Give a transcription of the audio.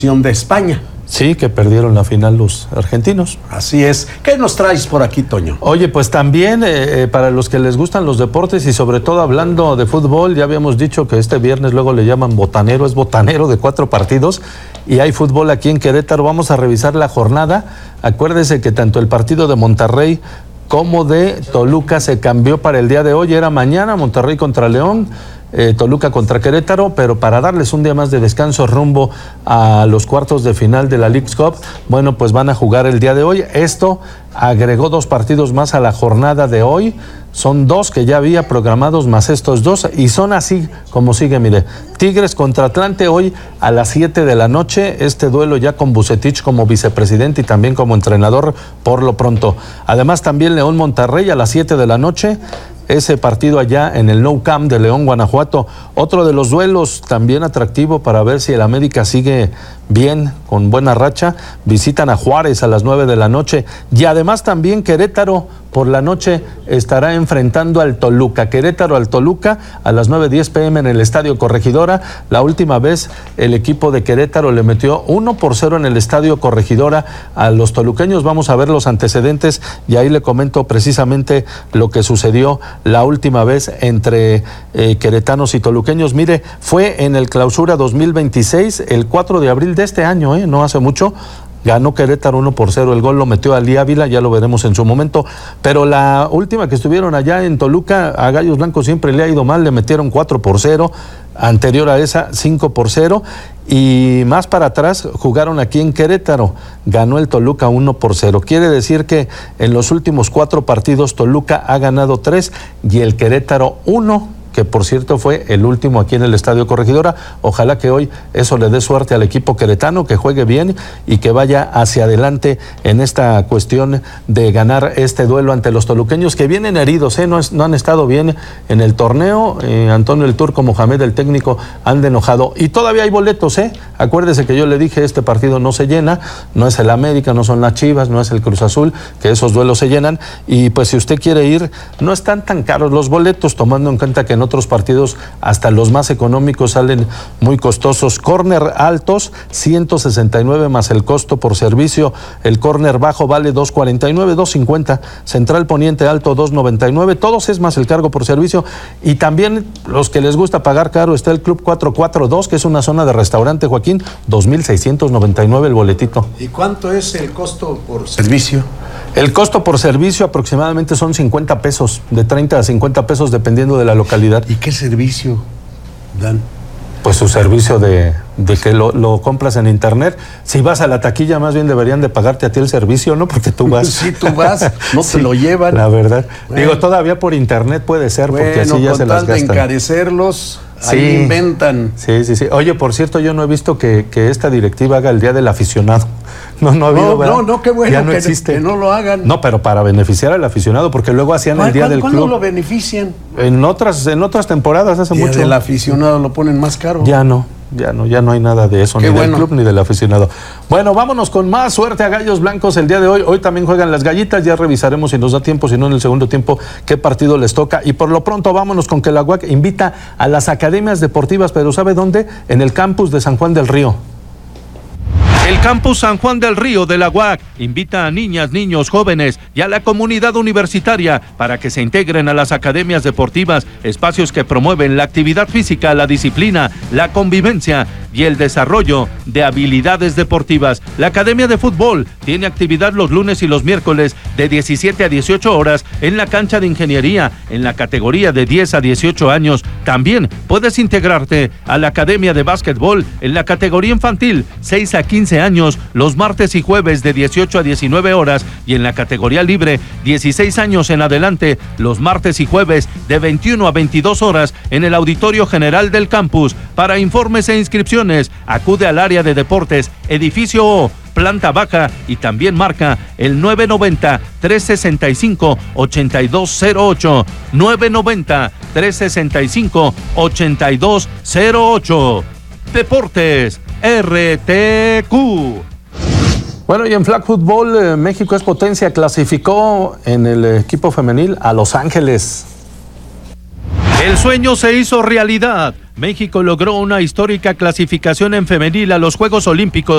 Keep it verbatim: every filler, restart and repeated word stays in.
de España. Sí, que perdieron la final los argentinos. Así es. ¿Qué nos traes por aquí, Toño? Oye, pues también eh, para los que les gustan los deportes y sobre todo hablando de fútbol, ya habíamos dicho que este viernes luego le llaman botanero, es botanero de cuatro partidos y hay fútbol aquí en Querétaro. Vamos a revisar la jornada. Acuérdese que tanto el partido de Monterrey como de Toluca se cambió para el día de hoy. Era mañana Monterrey contra León, Eh, Toluca contra Querétaro, pero para darles un día más de descanso rumbo a los cuartos de final de la Leagues Cup, bueno, pues van a jugar el día de hoy. Esto agregó dos partidos más a la jornada de hoy. Son dos que ya había programados más estos dos y son así como sigue, mire. Tigres contra Atlante hoy a las siete de la noche, este duelo ya con Vucetich como vicepresidente y también como entrenador por lo pronto. Además también León Monterrey a las siete de la noche, ese partido allá en el Nou Camp de León, Guanajuato. Otro de los duelos también atractivo para ver si el América sigue bien, con buena racha. Visitan a Juárez a las nueve de la noche y además también Querétaro por la noche estará enfrentando al Toluca. Querétaro al Toluca a las nueve diez pe eme en el Estadio Corregidora. La última vez el equipo de Querétaro le metió uno por cero en el Estadio Corregidora a los toluqueños. Vamos a ver los antecedentes y ahí le comento precisamente lo que sucedió la última vez entre eh, queretanos y toluqueños. Mire, fue en el Clausura dos mil veintiséis, el cuatro de abril de este año, eh, no hace mucho. Ganó Querétaro uno por cero, el gol lo metió Ali Ávila, ya lo veremos en su momento, pero la última que estuvieron allá en Toluca, a Gallos Blancos siempre le ha ido mal, le metieron cuatro por cero, anterior a esa cinco por cero, y más para atrás jugaron aquí en Querétaro, ganó el Toluca uno por cero, quiere decir que en los últimos cuatro partidos Toluca ha ganado tres y el Querétaro uno, que por cierto fue el último aquí en el Estadio Corregidora. Ojalá que hoy eso le dé suerte al equipo queretano, que juegue bien y que vaya hacia adelante en esta cuestión de ganar este duelo ante los toluqueños, que vienen heridos, ¿eh? no, es, no han estado bien en el torneo. eh, Antonio el Turco, Mohamed el técnico, anda enojado y todavía hay boletos, ¿eh? Acuérdese que yo le dije, este partido no se llena, no es el América, no son las Chivas, no es el Cruz Azul, que esos duelos se llenan, y pues si usted quiere ir, no están tan caros los boletos, tomando en cuenta que en otros partidos hasta los más económicos salen muy costosos. Córner altos ciento sesenta y nueve más el costo por servicio, el córner bajo vale dos cuarenta y nueve, dos cincuenta, central poniente alto dos noventa y nueve, todos es más el cargo por servicio. Y también los que les gusta pagar caro, está el Club cuatrocientos cuarenta y dos, que es una zona de restaurante, Joaquín, dos mil seiscientos noventa y nueve el boletito. ¿Y cuánto es el costo por servicio? El costo por servicio aproximadamente son cincuenta pesos, de treinta a cincuenta pesos dependiendo de la localidad. ¿Y qué servicio dan? Pues su servicio de, de que lo, lo compras en internet. Si vas a la taquilla, más bien deberían de pagarte a ti el servicio, ¿no? Porque tú vas. Sí, tú vas, no sí, te lo llevan. La verdad. Bueno. Digo, todavía por internet puede ser, bueno, porque así ya se las gastan. De encarecerlos, sí, ahí inventan. Sí, sí, sí. Oye, por cierto, yo no he visto que, que esta directiva haga el Día del Aficionado. No, no ha habido, No, ¿verdad? no, no, qué bueno ya no que, existe. que no lo hagan. No, pero para beneficiar al aficionado, porque luego hacían el Día del ¿Cuándo Club. lo benefician? En otras, en otras temporadas hace Día mucho. del aficionado lo ponen más caro. Ya no, ya no, ya no hay nada de eso, Qué ni bueno. del club ni del aficionado. Bueno, vámonos con más suerte a Gallos Blancos el día de hoy. Hoy también juegan las Gallitas, ya revisaremos si nos da tiempo, si no en el segundo tiempo, qué partido les toca. Y por lo pronto vámonos con que la U A C invita a las academias deportivas, pero ¿sabe dónde? En el campus de San Juan del Río. El Campus San Juan del Río de la U A C invita a niñas, niños, jóvenes y a la comunidad universitaria para que se integren a las academias deportivas, espacios que promueven la actividad física, la disciplina, la convivencia y el desarrollo de habilidades deportivas. La Academia de Fútbol tiene actividad los lunes y los miércoles de diecisiete a dieciocho horas en la cancha de ingeniería, en la categoría de diez a dieciocho años. También puedes integrarte a la Academia de Básquetbol en la categoría infantil seis a quince años, los martes y jueves de dieciocho a diecinueve horas, y en la categoría libre dieciséis años en adelante, los martes y jueves de veintiuno a veintidós horas en el Auditorio General del Campus. Para informes e inscripciones, acude al área de deportes, edificio O, planta baja, y también marca el nueve noventa, tres sesenta y cinco, ochenta y dos cero ocho, nueve noventa, tres sesenta y cinco, ochenta y dos cero ocho. Deportes R T Q. Bueno, y en flag football, eh, México es potencia, clasificó en el equipo femenil a Los Ángeles. El sueño se hizo realidad. México logró una histórica clasificación en femenil a los Juegos Olímpicos